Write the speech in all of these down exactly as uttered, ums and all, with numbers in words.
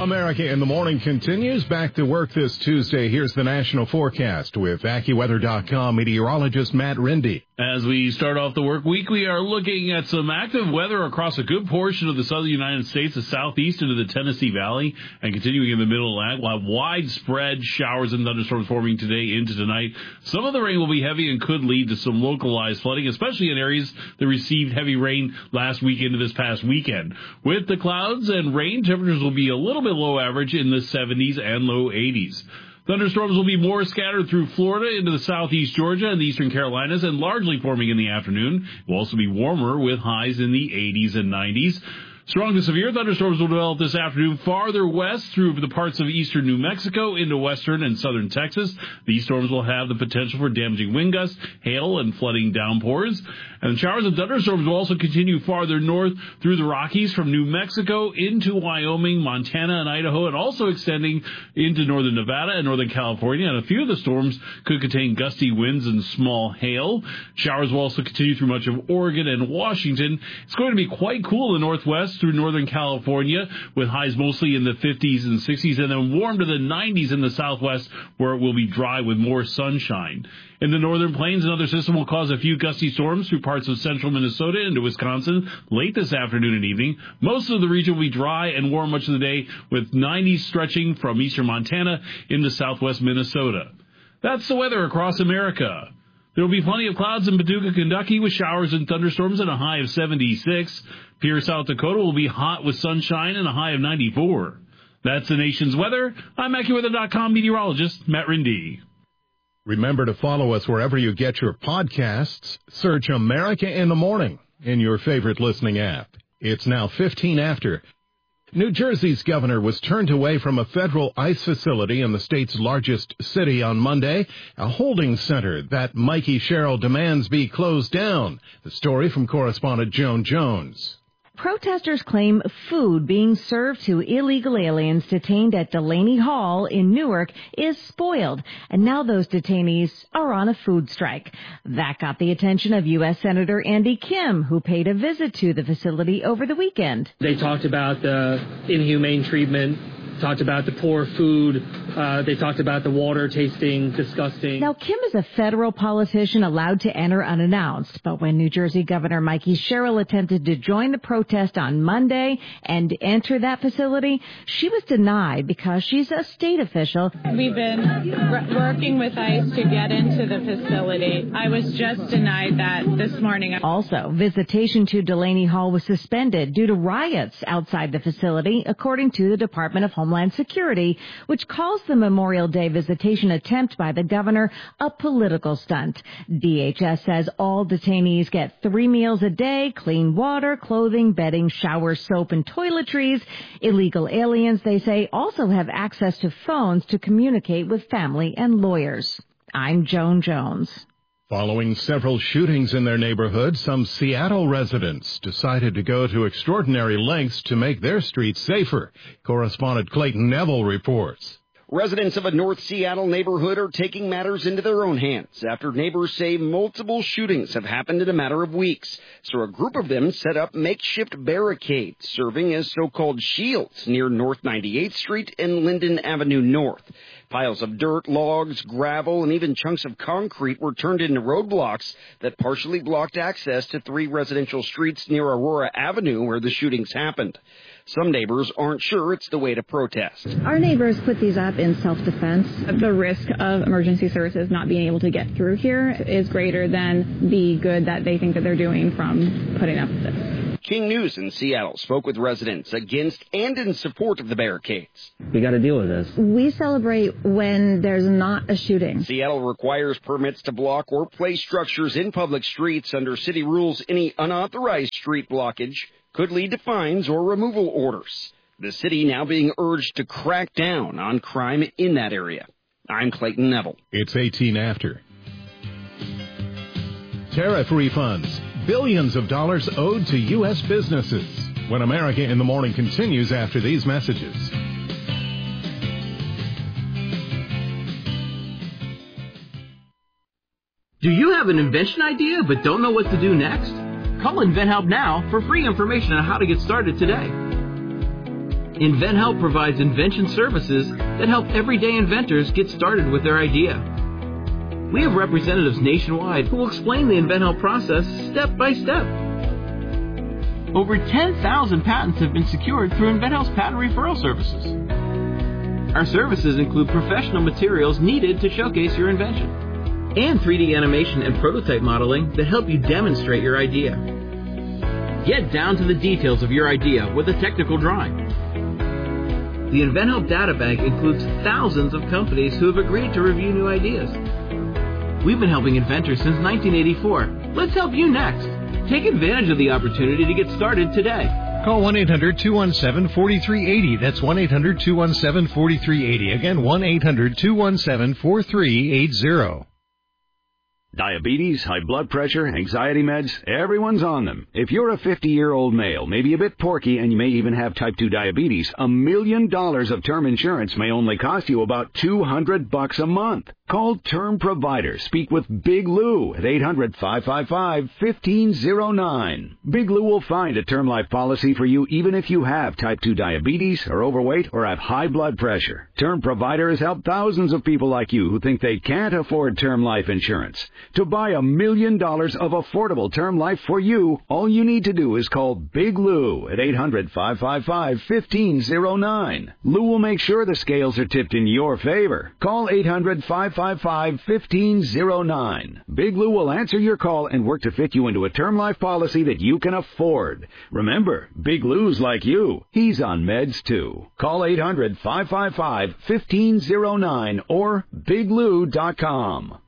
America in the Morning continues. Back to work this Tuesday. Here's the national forecast with AccuWeather dot com meteorologist Matt Rindy. As we start off the work week, we are looking at some active weather across a good portion of the southern United States, the southeast into the Tennessee Valley, and continuing in the middle of that. We'll have widespread showers and thunderstorms forming today into tonight. Some of the rain will be heavy and could lead to some localized flooding, especially in areas that received heavy rain last week into this past weekend. With the clouds and rain, temperatures will be a little bit below average in the seventies and low eighties. Thunderstorms will be more scattered through Florida into the southeast Georgia and the eastern Carolinas and largely forming in the afternoon. It will also be warmer with highs in the eighties and nineties. Strong to severe thunderstorms will develop this afternoon farther west through the parts of eastern New Mexico into western and southern Texas. These storms will have the potential for damaging wind gusts, hail, and flooding downpours. And the showers and thunderstorms will also continue farther north through the Rockies from New Mexico into Wyoming, Montana, and Idaho, and also extending into northern Nevada and northern California. And a few of the storms could contain gusty winds and small hail. Showers will also continue through much of Oregon and Washington. It's going to be quite cool in the northwest through northern California, with highs mostly in the fifties and sixties, and then warm to the nineties in the southwest, where it will be dry with more sunshine. In the northern plains, another system will cause a few gusty storms through parts of central Minnesota into Wisconsin late this afternoon and evening. Most of the region will be dry and warm much of the day, with nineties stretching from eastern Montana into southwest Minnesota. That's the weather across America. There will be plenty of clouds in Paducah, Kentucky, with showers and thunderstorms and a high of seventy-six. Pierce, South Dakota will be hot with sunshine and a high of ninety-four. That's the nation's weather. I'm AccuWeather dot com meteorologist Matt Rindy. Remember to follow us wherever you get your podcasts. Search America in the Morning in your favorite listening app. It's now fifteen after. New Jersey's governor was turned away from a federal ICE facility in the state's largest city on Monday, a holding center that Mikey Sherrill demands be closed down. The story from correspondent Joan Jones. Protesters claim food being served to illegal aliens detained at Delaney Hall in Newark is spoiled, and now those detainees are on a food strike. That got the attention of U S Senator Andy Kim, who paid a visit to the facility over the weekend. They talked about the inhumane treatment, talked about the poor food, uh, they talked about the water tasting disgusting. Now, Kim is a federal politician allowed to enter unannounced, but when New Jersey Governor Mikey Sherrill attempted to join the protest on Monday and enter that facility, she was denied because she's a state official. We've been r- working with ICE to get into the facility. I was just denied that this morning. Also, visitation to Delaney Hall was suspended due to riots outside the facility, according to the Department of Homeland Security, which calls the Memorial Day visitation attempt by the governor a political stunt. D H S says all detainees get three meals a day, clean water, clothing, bedding, shower, soap, and toiletries. Illegal aliens, they say, also have access to phones to communicate with family and lawyers. I'm Joan Jones. Following several shootings in their neighborhood, some Seattle residents decided to go to extraordinary lengths to make their streets safer. Correspondent Clayton Neville reports. Residents of a North Seattle neighborhood are taking matters into their own hands after neighbors say multiple shootings have happened in a matter of weeks. So a group of them set up makeshift barricades serving as so-called shields near North ninety-eighth Street and Linden Avenue North. Piles of dirt, logs, gravel, and even chunks of concrete were turned into roadblocks that partially blocked access to three residential streets near Aurora Avenue where the shootings happened. Some neighbors aren't sure it's the way to protest. Our neighbors put these up in self-defense. The risk of emergency services not being able to get through here is greater than the good that they think that they're doing from putting up this. King News in Seattle spoke with residents against and in support of the barricades. We got to deal with this. We celebrate when there's not a shooting. Seattle requires permits to block or place structures in public streets. Under city rules, any unauthorized street blockage could lead to fines or removal orders. The city now being urged to crack down on crime in that area. I'm Clayton Neville. It's eighteen after. Tariff refunds. Billions of dollars owed to U S businesses. When America in the Morning continues after these messages. Do you have an invention idea but don't know what to do next? Call InventHelp now for free information on how to get started today. InventHelp provides invention services that help everyday inventors get started with their idea. We have representatives nationwide who will explain the InventHelp process step by step. Over ten thousand patents have been secured through InventHelp's patent referral services. Our services include professional materials needed to showcase your invention, and three D animation and prototype modeling that help you demonstrate your idea. Get down to the details of your idea with a technical drawing. The InventHelp Data Bank includes thousands of companies who have agreed to review new ideas. We've been helping inventors since nineteen eighty-four. Let's help you next. Take advantage of the opportunity to get started today. Call one eight hundred two one seven four three eight zero. That's one eight hundred two one seven four three eight zero. Again, one eight hundred two one seven four three eight zero. Diabetes, high blood pressure, anxiety meds, everyone's on them. If you're a fifty-year-old male, maybe a bit porky, and you may even have type two diabetes, a million dollars of term insurance may only cost you about two hundred bucks a month. Call Term Provider. Speak with Big Lou at eight hundred five five five one five zero nine. Big Lou will find a term life policy for you even if you have type two diabetes, are overweight, or have high blood pressure. Term Provider has helped thousands of people like you who think they can't afford term life insurance. To buy a million dollars of affordable term life for you, all you need to do is call Big Lou at eight hundred five five five one five zero nine. Lou will make sure the scales are tipped in your favor. Call eight hundred five five five one five zero nine. Big Lou will answer your call and work to fit you into a term life policy that you can afford. Remember, Big Lou's like you. He's on meds too. Call eight hundred five five five one five zero nine or big lou dot com.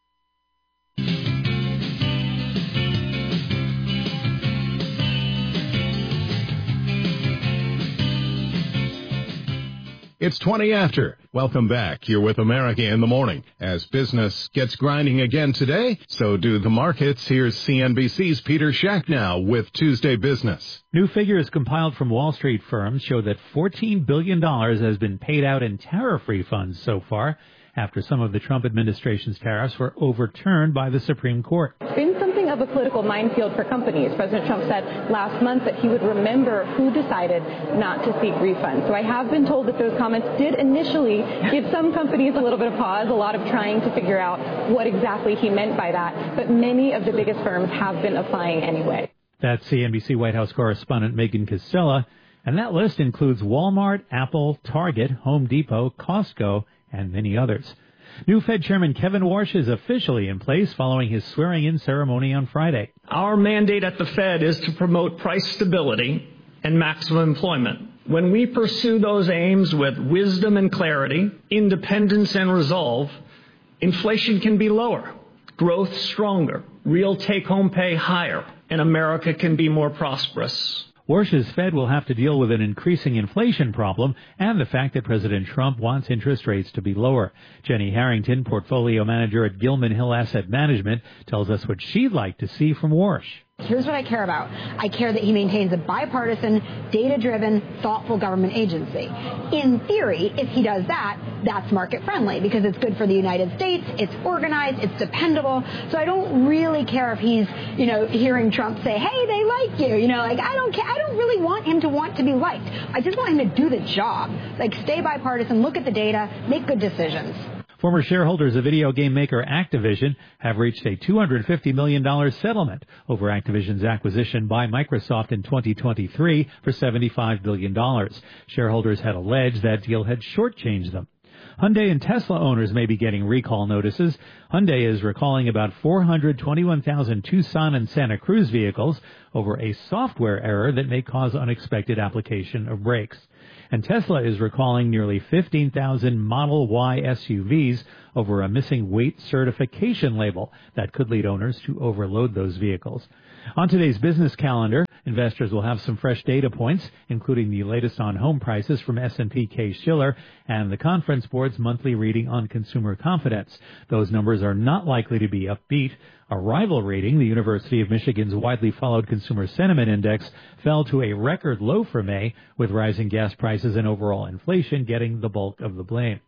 It's twenty after. Welcome back. You're with America in the Morning. As business gets grinding again today, so do the markets. Here's C N B C's Peter Schack with Tuesday Business. New figures compiled from Wall Street firms show that fourteen billion dollars has been paid out in tariff refunds so far, after some of the Trump administration's tariffs were overturned by the Supreme Court. It's been something of a political minefield for companies. President Trump said last month that he would remember who decided not to seek refunds. So I have been told that those comments did initially give some companies a little bit of pause, a lot of trying to figure out what exactly he meant by that. But many of the biggest firms have been applying anyway. That's C N B C White House correspondent Megan Casella. And that list includes Walmart, Apple, Target, Home Depot, Costco, and many others. New Fed Chairman Kevin Warsh is officially in place following his swearing-in ceremony on Friday. Our mandate at the Fed is to promote price stability and maximum employment. When we pursue those aims with wisdom and clarity, independence and resolve, inflation can be lower, growth stronger, real take-home pay higher, and America can be more prosperous. Warsh's Fed will have to deal with an increasing inflation problem and the fact that President Trump wants interest rates to be lower. Jenny Harrington, portfolio manager at Gilman Hill Asset Management, tells us what she'd like to see from Warsh. Here's what I care about. I care that he maintains a bipartisan, data-driven, thoughtful government agency. In theory, if he does that, that's market-friendly because it's good for the United States, it's organized, it's dependable. So I don't really care if he's, you know, hearing Trump say, hey, they like you. You know, like, I don't care. I don't really want him to want to be liked. I just want him to do the job. Like, stay bipartisan, look at the data, make good decisions. Former shareholders of video game maker Activision have reached a two hundred fifty million dollars settlement over Activision's acquisition by Microsoft in twenty twenty-three for seventy-five billion dollars. Shareholders had alleged that deal had shortchanged them. Hyundai and Tesla owners may be getting recall notices. Hyundai is recalling about four hundred twenty-one thousand Tucson and Santa Cruz vehicles over a software error that may cause unexpected application of brakes. And Tesla is recalling nearly fifteen thousand Model Y S U Vs over a missing weight certification label that could lead owners to overload those vehicles. On today's business calendar, investors will have some fresh data points, including the latest on home prices from S and P Case-Shiller and the Conference Board's monthly reading on consumer confidence. Those numbers are not likely to be upbeat. A rival rating, the University of Michigan's widely followed Consumer Sentiment Index, fell to a record low for May, with rising gas prices and overall inflation getting the bulk of the blame.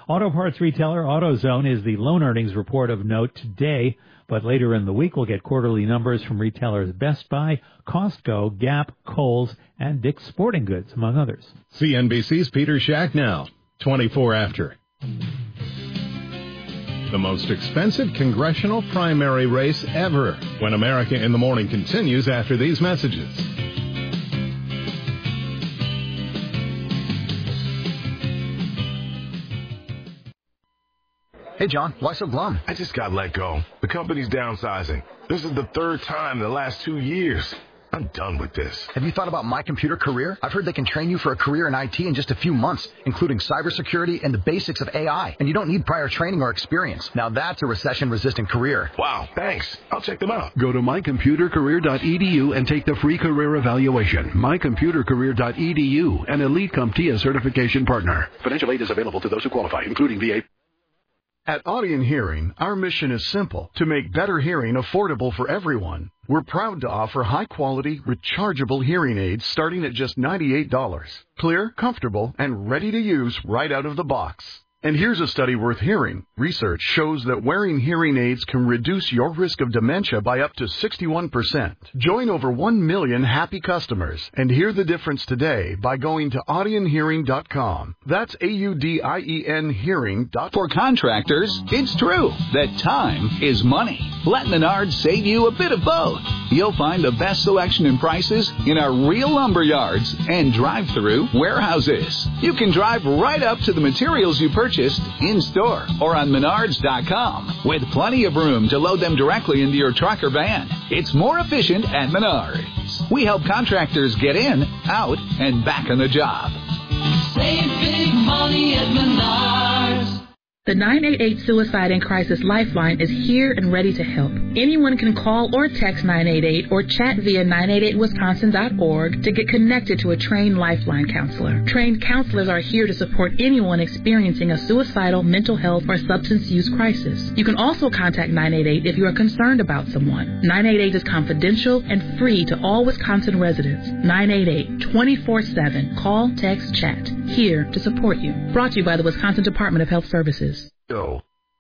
Auto parts retailer AutoZone is the loan earnings report of note today, but later in the week we'll get quarterly numbers from retailers Best Buy, Costco, Gap, Kohl's, and Dick's Sporting Goods, among others. C N B C's Peter Schack now, twenty-four after. The most expensive congressional primary race ever, when America in the Morning continues after these messages. Hey, John, why so glum? I just got let go. The company's downsizing. This is the third time in the last two years. I'm done with this. Have you thought about My Computer Career? I've heard they can train you for a career in I T in just a few months, including cybersecurity and the basics of A I. And you don't need prior training or experience. Now that's a recession-resistant career. Wow, thanks. I'll check them out. Go to my computer career dot e d u and take the free career evaluation. my computer career dot e d u, an elite CompTIA certification partner. Financial aid is available to those who qualify, including V A. At Audien Hearing, our mission is simple, to make better hearing affordable for everyone. We're proud to offer high-quality, rechargeable hearing aids starting at just ninety-eight dollars. Clear, comfortable, and ready to use right out of the box. And here's a study worth hearing. Research shows that wearing hearing aids can reduce your risk of dementia by up to sixty-one percent. Join over one million happy customers and hear the difference today by going to audien hearing dot com. That's A U D I E N hearing dot com. For contractors, it's true that time is money. Let Menards save you a bit of both. You'll find the best selection and prices in our real lumber yards and drive-through warehouses. You can drive right up to the materials you purchased in-store or on menards dot com with plenty of room to load them directly into your truck or van. It's more efficient at Menards. We help contractors get in, out, and back on the job. Save big money at Menards. The nine eight eight Suicide and Crisis Lifeline is here and ready to help. Anyone can call or text nine eight eight or chat via nine eight eight wisconsin dot org to get connected to a trained Lifeline counselor. Trained counselors are here to support anyone experiencing a suicidal, mental health, or substance use crisis. You can also contact nine eight eight if you are concerned about someone. nine eight eight is confidential and free to all Wisconsin residents. nine eight eight, twenty-four seven. Call, text, chat. Here to support you. Brought to you by the Wisconsin Department of Health Services. Go.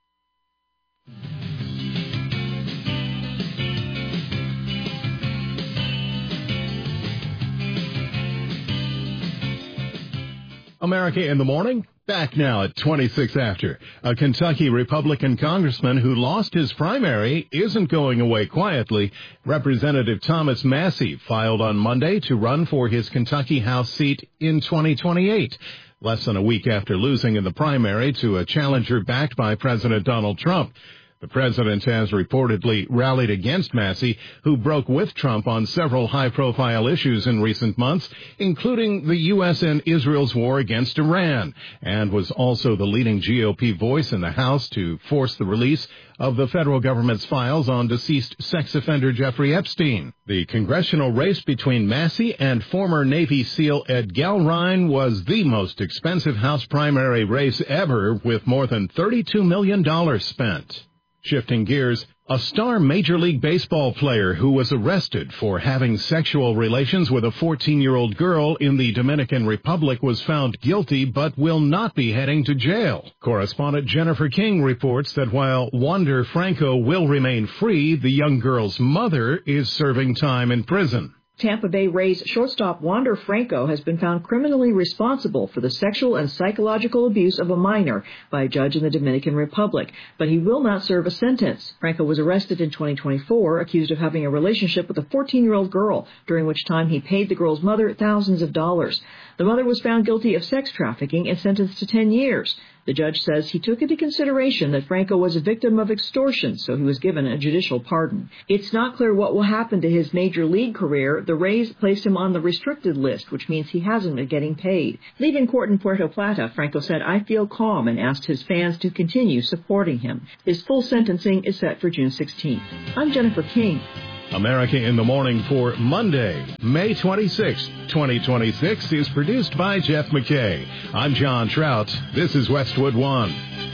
America in the Morning, back now at twenty-six after. A Kentucky Republican congressman who lost his primary isn't going away quietly. Representative Thomas Massie filed on Monday to run for his Kentucky House seat in twenty twenty-eight. Less than a week after losing in the primary to a challenger backed by President Donald Trump. The president has reportedly rallied against Massie, who broke with Trump on several high-profile issues in recent months, including the U S and Israel's war against Iran, and was also the leading G O P voice in the House to force the release of the federal government's files on deceased sex offender Jeffrey Epstein. The congressional race between Massie and former Navy SEAL Ed Galrine was the most expensive House primary race ever, with more than thirty-two million dollars spent. Shifting gears, a star Major League Baseball player who was arrested for having sexual relations with a fourteen-year-old girl in the Dominican Republic was found guilty but will not be heading to jail. Correspondent Jennifer King reports that while Wander Franco will remain free, the young girl's mother is serving time in prison. Tampa Bay Rays shortstop Wander Franco has been found criminally responsible for the sexual and psychological abuse of a minor by a judge in the Dominican Republic, but he will not serve a sentence. Franco was arrested in twenty twenty-four, accused of having a relationship with a fourteen-year-old girl, during which time he paid the girl's mother thousands of dollars. The mother was found guilty of sex trafficking and sentenced to ten years. The judge says he took into consideration that Franco was a victim of extortion, so he was given a judicial pardon. It's not clear what will happen to his major league career. The Rays placed him on the restricted list, which means he hasn't been getting paid. Leaving court in Puerto Plata, Franco said, "I feel calm," and asked his fans to continue supporting him. His full sentencing is set for June sixteenth. I'm Jennifer King. America in the Morning for Monday, May twenty-sixth, twenty twenty-six is produced by Jeff McKay. I'm John Trout. This is Westwood One.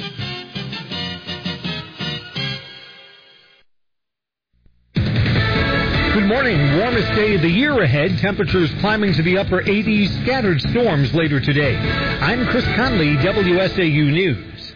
Good morning. Warmest day of the year ahead. Temperatures climbing to the upper eighties. Scattered storms later today. I'm Chris Conley, W S A U News.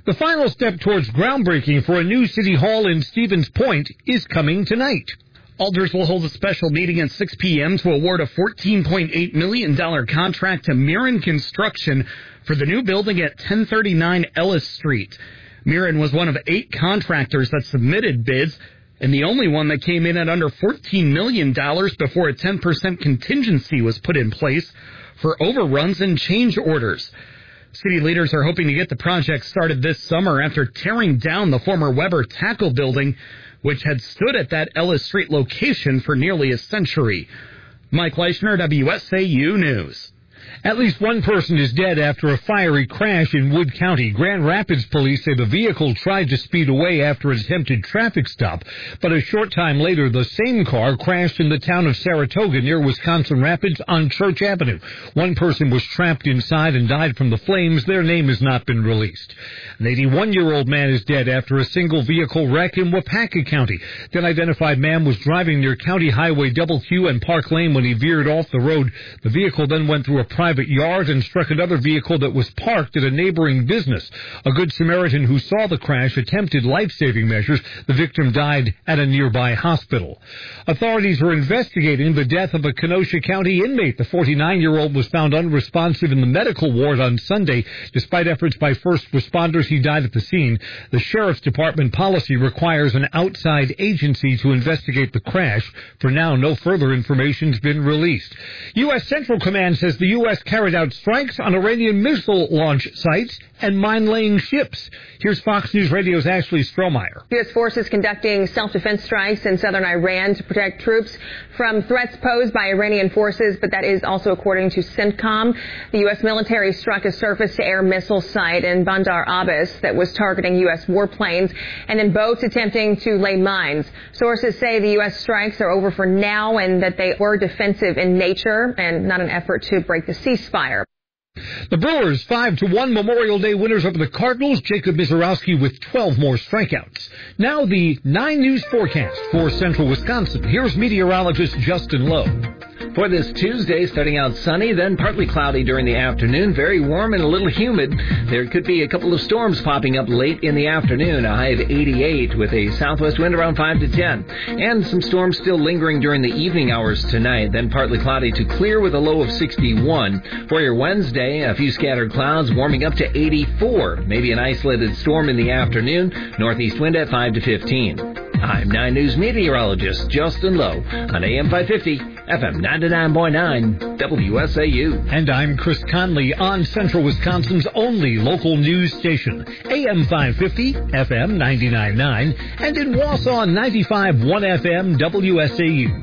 The final step towards groundbreaking for a new city hall in Stevens Point is coming tonight. Alders will hold a special meeting at six p.m. to award a fourteen point eight million dollars contract to Mirren Construction for the new building at ten thirty-nine Ellis Street. Mirren was one of eight contractors that submitted bids, and the only one that came in at under fourteen million dollars before a ten percent contingency was put in place for overruns and change orders. City leaders are hoping to get the project started this summer after tearing down the former Weber Tackle building, which had stood at that Ellis Street location for nearly a century. Mike Leischner, W S A U News. At least one person is dead after a fiery crash in Wood County. Grand Rapids police say the vehicle tried to speed away after an attempted traffic stop, but a short time later, the same car crashed in the town of Saratoga near Wisconsin Rapids on Church Avenue. One person was trapped inside and died from the flames. Their name has not been released. An eighty-one-year-old man is dead after a single vehicle wreck in Wapaka County. The unidentified man was driving near County Highway Double Q and Park Lane when he veered off the road. The vehicle then went through a private yard and struck another vehicle that was parked at a neighboring business. A Good Samaritan who saw the crash attempted life-saving measures. The victim died at a nearby hospital. Authorities are investigating the death of a Kenosha County inmate. The forty-nine-year-old was found unresponsive in the medical ward on Sunday. Despite efforts by first responders, he died at the scene. The Sheriff's Department policy requires an outside agency to investigate the crash. For now, no further information has been released. U S. Central Command says the U S carried out strikes on Iranian missile launch sites and mine-laying ships. Here's Fox News Radio's Ashley Strohmeyer. U S forces conducting self-defense strikes in southern Iran to protect troops from threats posed by Iranian forces, but that is also according to CENTCOM. The U S military struck a surface-to-air missile site in Bandar Abbas that was targeting U S warplanes and then boats attempting to lay mines. Sources say the U S strikes are over for now and that they were defensive in nature and not an effort to break the ceasefire. The Brewers five to one Memorial Day winners over the Cardinals. Jacob Mizorowski with twelve more strikeouts. Now the nine News forecast for central Wisconsin. Here's meteorologist Justin Lowe. For this Tuesday, starting out sunny, then partly cloudy during the afternoon, very warm and a little humid. There could be a couple of storms popping up late in the afternoon, a high of eighty-eight with a southwest wind around five to ten. And some storms still lingering during the evening hours tonight, then partly cloudy to clear with a low of sixty-one. For your Wednesday, a few scattered clouds warming up to eighty-four. Maybe an isolated storm in the afternoon, northeast wind at five to fifteen. I'm nine News meteorologist Justin Lowe on A M five fifty, F M ninety-nine point nine, W S A U. And I'm Chris Conley on Central Wisconsin's only local news station, A M five fifty, F M ninety-nine point nine, and in Wausau, ninety-five point one F M, W S A U.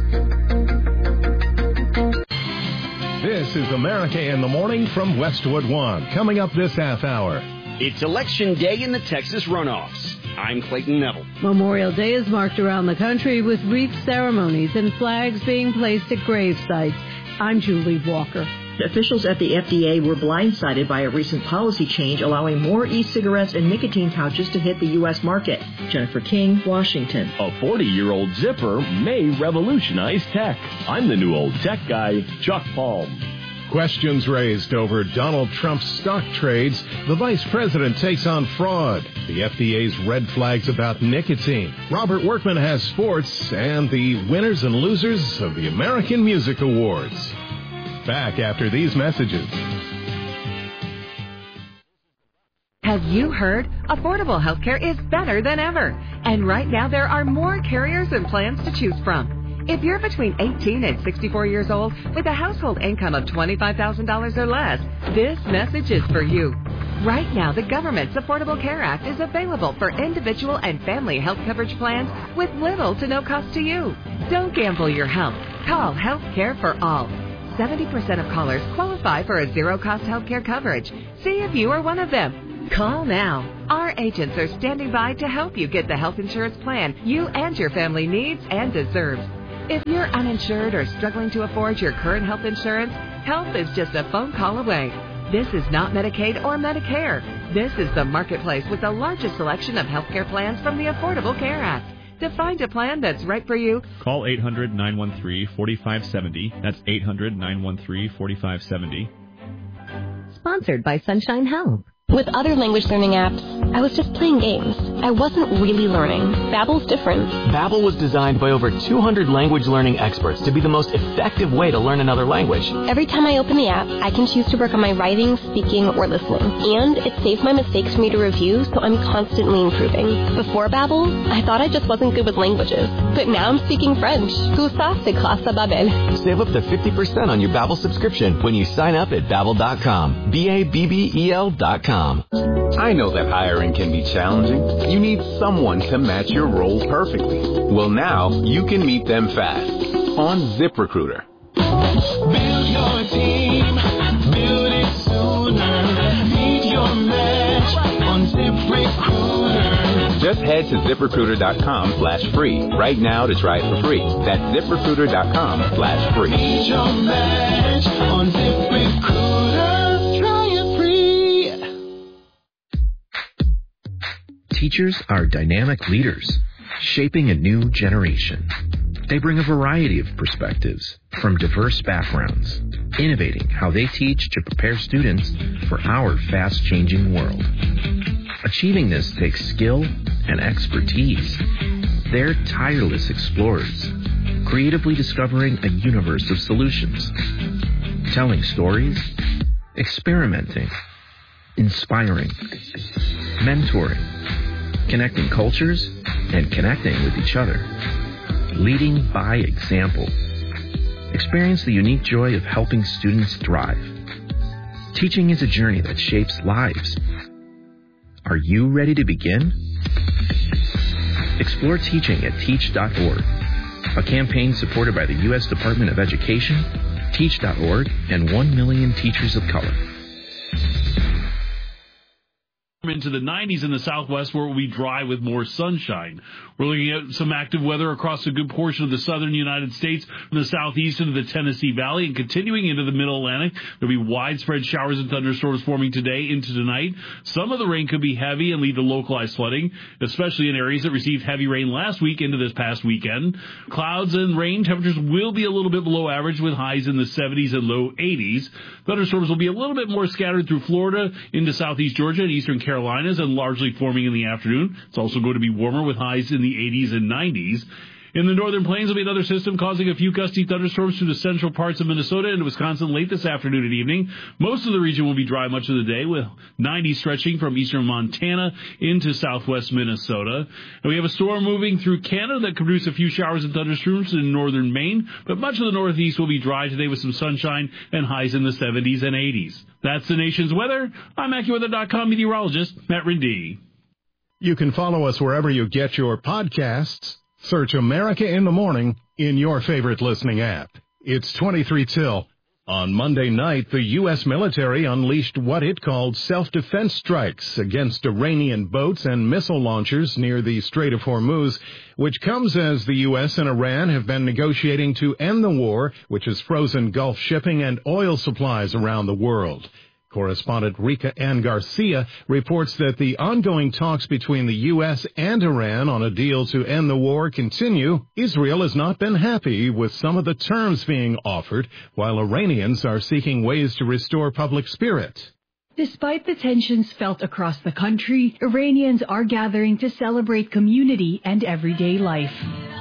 This is America in the Morning from Westwood One. Coming up this half hour. It's Election Day in the Texas runoffs. I'm Clayton Neville. Memorial Day is marked around the country with wreath ceremonies and flags being placed at grave sites. I'm Julie Walker. Officials at the F D A were blindsided by a recent policy change allowing more e-cigarettes and nicotine pouches to hit the U S market. Jennifer King, Washington. A forty-year-old zipper may revolutionize tech. I'm the new old tech guy, Chuck Palm. Questions raised over Donald Trump's stock trades. The vice president takes on fraud. The F D A's red flags about nicotine. Robert Workman has sports and the winners and losers of the American Music Awards. Back after these messages. Have you heard? Affordable healthcare is better than ever. And right now there are more carriers and plans to choose from. If you're between eighteen and sixty-four years old with a household income of twenty-five thousand dollars or less, this message is for you. Right now, the government's Affordable Care Act is available for individual and family health coverage plans with little to no cost to you. Don't gamble your health. Call Health Care for All. seventy percent of callers qualify for a zero-cost health care coverage. See if you are one of them. Call now. Our agents are standing by to help you get the health insurance plan you and your family needs and deserves. If you're uninsured or struggling to afford your current health insurance, help is just a phone call away. This is not Medicaid or Medicare. This is the marketplace with the largest selection of healthcare plans from the Affordable Care Act. To find a plan that's right for you, call eight hundred, nine one three, four five seven zero. That's eight hundred, nine one three, four five seven zero. Sponsored by Sunshine Health. With other language learning apps, I was just playing games. I wasn't really learning. Babbel's different. Babbel was designed by over two hundred language learning experts to be the most effective way to learn another language. Every time I open the app, I can choose to work on my writing, speaking, or listening. And it saves my mistakes for me to review, so I'm constantly improving. Before Babbel, I thought I just wasn't good with languages. But now I'm speaking French. Tout ça, c'est grâce à Babbel. Save up to fifty percent on your Babbel subscription when you sign up at Babbel dot com. B A B B E L dot com. I know that hiring can be challenging. You need someone to match your role perfectly. Well, now you can meet them fast on ZipRecruiter. Build your team, build it sooner. Meet your match on ZipRecruiter. Just head to ZipRecruiter dot com slash free right now to try it for free. That's ZipRecruiter dot com slash free. Meet your match on ZipRecruiter. Try it free. Teachers are dynamic leaders, shaping a new generation. They bring a variety of perspectives from diverse backgrounds, innovating how they teach to prepare students for our fast-changing world. Achieving this takes skill and expertise. They're tireless explorers, creatively discovering a universe of solutions, telling stories, experimenting, inspiring, mentoring, connecting cultures, and connecting with each other. Leading by example. Experience the unique joy of helping students thrive. Teaching is a journey that shapes lives. Are you ready to begin? Explore teaching at teach dot org, a campaign supported by the U S Department of Education, teach dot org, and one million teachers of color. Into the nineties in the southwest, where it will be dry with more sunshine. We're looking at some active weather across a good portion of the southern United States, from the southeast into the Tennessee Valley, and continuing into the middle Atlantic. There'll be widespread showers and thunderstorms forming today into tonight. Some of the rain could be heavy and lead to localized flooding, especially in areas that received heavy rain last week into this past weekend. Clouds and rain temperatures will be a little bit below average, with highs in the seventies and low eighties. Thunderstorms will be a little bit more scattered through Florida into southeast Georgia and eastern Carolinas, and largely forming in the afternoon. It's also going to be warmer with highs in the eighties and nineties. In the northern plains will be another system causing a few gusty thunderstorms through the central parts of Minnesota and Wisconsin late this afternoon and evening. Most of the region will be dry much of the day, with ninety stretching from eastern Montana into southwest Minnesota. And we have a storm moving through Canada that could produce a few showers and thunderstorms in northern Maine, but much of the northeast will be dry today with some sunshine and highs in the seventies and eighties. That's the nation's weather. I'm AccuWeather dot com meteorologist Matt Rindee. You can follow us wherever you get your podcasts. Search America in the Morning in your favorite listening app. It's twenty-three till. On Monday night, the U S military unleashed what it called self-defense strikes against Iranian boats and missile launchers near the Strait of Hormuz, which comes as the U S and Iran have been negotiating to end the war, which has frozen Gulf shipping and oil supplies around the world. Correspondent Rika Ann Garcia reports that the ongoing talks between the U S and Iran on a deal to end the war continue. Israel has not been happy with some of the terms being offered, while Iranians are seeking ways to restore public spirit. Despite the tensions felt across the country, Iranians are gathering to celebrate community and everyday life.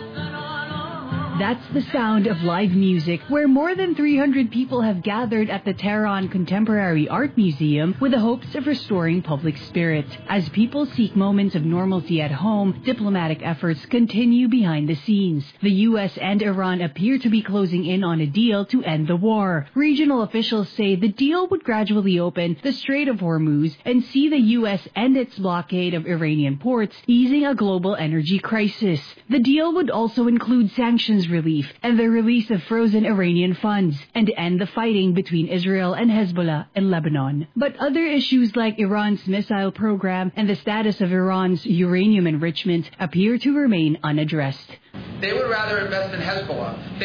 That's the sound of live music, where more than three hundred people have gathered at the Tehran Contemporary Art Museum with the hopes of restoring public spirit. As people seek moments of normalcy at home, diplomatic efforts continue behind the scenes. The U S and Iran appear to be closing in on a deal to end the war. Regional officials say the deal would gradually open the Strait of Hormuz and see the U S end its blockade of Iranian ports, easing a global energy crisis. The deal would also include sanctions relief and the release of frozen Iranian funds, and end the fighting between Israel and Hezbollah in Lebanon. But other issues like Iran's missile program and the status of Iran's uranium enrichment appear to remain unaddressed. They would rather invest in Hezbollah. They